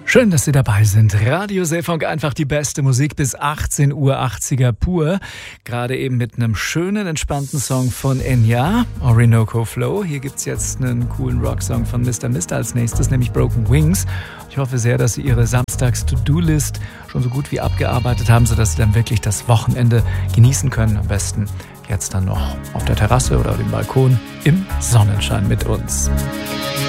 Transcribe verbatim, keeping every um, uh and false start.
Schön, dass Sie dabei sind. Radio Seefunk, einfach die beste Musik bis achtzehn Uhr, achtziger pur. Gerade eben mit einem schönen, entspannten Song von Enya, Orinoco Flow. Hier gibt's jetzt einen coolen Rocksong von Mister Mister als nächstes, nämlich Broken Wings. Ich hoffe sehr, dass Sie Ihre Samstags-To-Do-List schon so gut wie abgearbeitet haben, sodass Sie dann wirklich das Wochenende genießen können. Am besten jetzt dann noch auf der Terrasse oder dem Balkon im Sonnenschein mit uns.